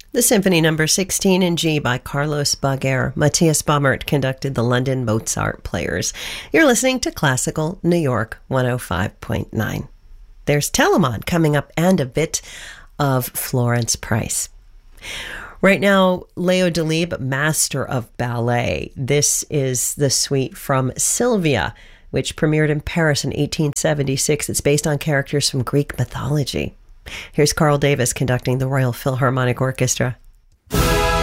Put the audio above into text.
The Symphony No. 16 in G by Carlos Baguer. Matthias Baumert conducted the London Mozart Players. You're listening to Classical New York 105.9. There's Telemann coming up and a bit of Florence Price. Right now, Leo Delibes, master of ballet. This is the suite from Sylvia, which premiered in Paris in 1876. It's based on characters from Greek mythology. Here's Carl Davis conducting the Royal Philharmonic Orchestra.